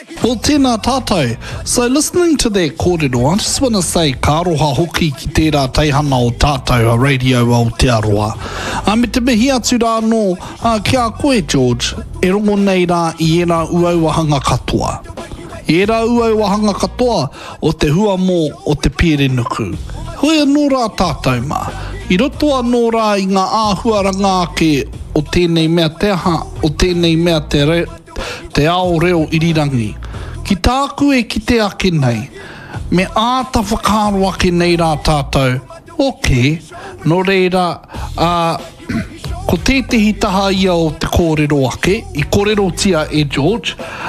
Well, tēnā tātou. So listening to that kōrero, I just want to say ka aroha hoki ki tērā teihana o tātou a radio Aotearoa. Me te mihi atu rā no, kia koe George, e rongo nei rā I ērā uauahanga katoa. I ērā uauahanga katoa o te hua mō o te Perenuku. Hoi anō rā tātou mā. I roto anō rā I ngā āhuaranga ake o tēnei mea te aha, o tēnei mea te ao reo irirangi. Ki tāku e ki te ake nei, me āta whakaro ake nei rā tātou, ok, no reira, ko tētehi taha ia o te kōrero ake, I kōrero tia e George,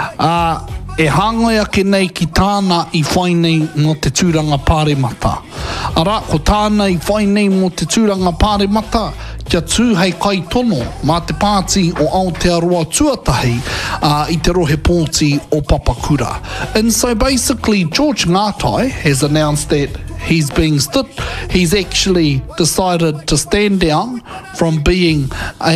e hāngai ake nei ki tāna I whainei mo te tūranga pāremata. Ara, ko tāna I whainei mo te tūranga pāremata, kia tū hei kai tono mā te pāti o Aotearoa tuatahi I te rohe pōti o Papakura. And so basically, George Ngatai has announced that he's actually decided to stand down from being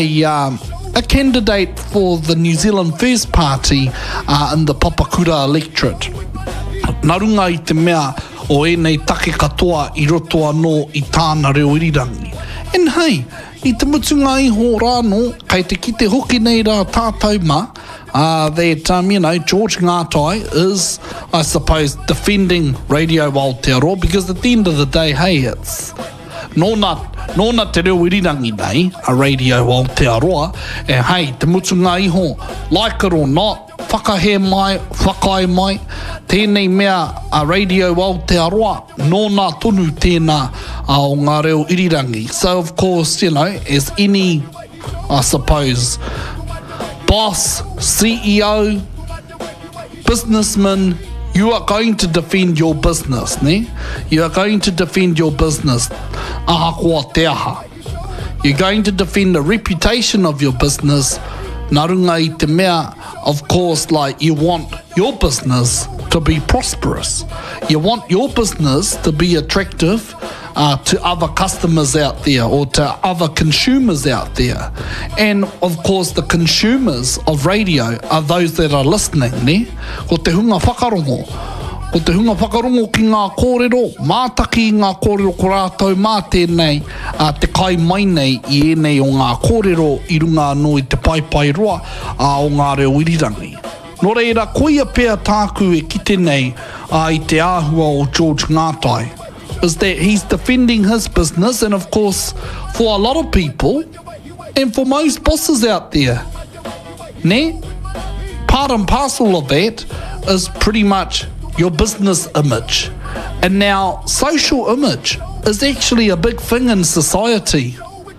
a candidate for the New Zealand First Party in the Papakura electorate. Nā runga I te mea o enei take katoa I roto anō I tāna reo irirangi. And hei, I te mutunga iho rāno, kei te kite hoki nei rā tātou mā, that, George Ngatai is, I suppose, defending Radio Aotearoa, because at the end of the day, hey, it's nōna te reo irirangi nei, a Radio Aotearoa, and hey, te mutunga iho, like it or not, whakahe mai, whakai mai, tēnei mea a Radio Aotearoa, nōna tonu tēnā o ngā reo irirangi. So, of course, as any, I suppose, boss, CEO, businessman, you are going to defend your business, ne? You are going to defend your business. Ahakoa te aha. You're going to defend the reputation of your business. Nā runga I te mea, of course, like you want your business to be prosperous. You want your business to be attractive to other customers out there or to other consumers out there. And of course, the consumers of radio are those that are listening, ne? Ko te hunga whakarongo. Ko te hunga whakarongo ki ngā kōrero, mātaki I ngā kōrero ko rātou mā tēnei, te kai mai nei I enei o ngā kōrero I runga anō I te paipai roa o ngā reo irirangi. Nō reira, koia pēr tāku e kite nei I te āhua o George Ngatai, is that he's defending his business, and of course, for a lot of people, and for most bosses out there, ne? Part and parcel of that is pretty much your business image. And now, social image is actually a big thing in society.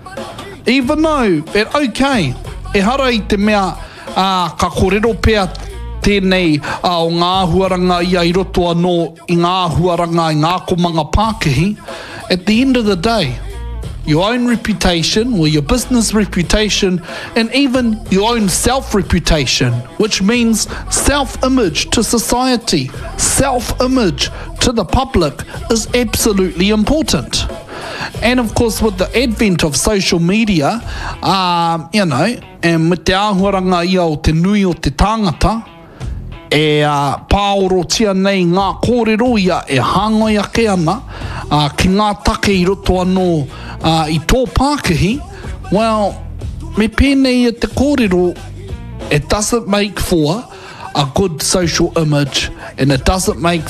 Even though, okay, e hara I te mea ka kōrero pēr tēnei o ngā huaranga I roto anō I ngā huaranga I ngā komanga Pākehī, at the end of the day, your own reputation or your business reputation and even your own self-reputation, which means self-image to society, self-image to the public is absolutely important. And of course with the advent of social media, and me te āhuaranga ia o te nui o te tāngata, e pāoro tia nei ngā kōrero ia e hāngai ake ana ki ngā take I roto anō I tō Pākehī. Well, me pēnei e te kōrero, it doesn't make for a good social image, and it doesn't make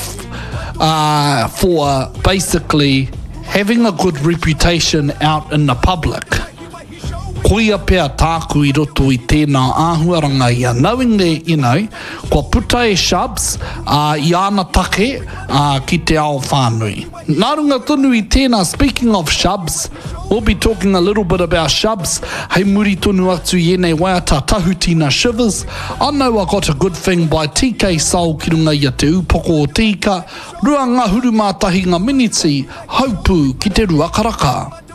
for basically having a good reputation out in the public. Koia pēr tāku I roto I tēnā āhuaranga ia, knowing that, kua puta e Shubs I ana take ki te ao whānui. Nā runga tonu I tēnā, speaking of Shubs, we'll be talking a little bit about Shubs. Hei muri tonu atu I enei waiata Tahutina Shivers. I know I got a good thing by TK Soul ki runga ia te upoko o tika. Rua ngā huru mātahi ngā miniti, haupū ki te rua karaka.